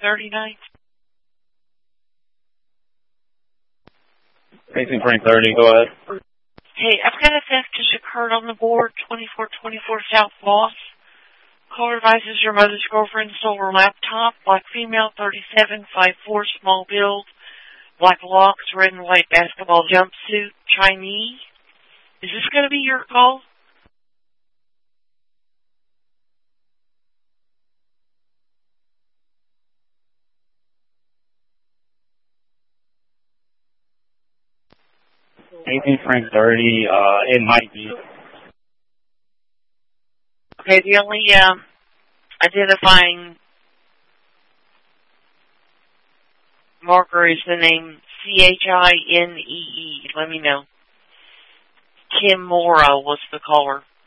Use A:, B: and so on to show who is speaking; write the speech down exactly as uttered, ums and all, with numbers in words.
A: thirty-nine.
B: eighteen Frank thirty, go ahead.
A: Hey, I've got a theft just occurred on the board, twenty-four twenty-four South Boss. Caller advises your mother's girlfriend stole her laptop. Black female, thirty-seven, five four, small build. Black locks, red and white basketball jumpsuit, Chinese. Is this going to be your call?
B: eighteen Frank thirty, uh, it might be.
A: Okay, the only um, identifying marker is the name C H I N E E. Let me know. Kim Mora was the caller.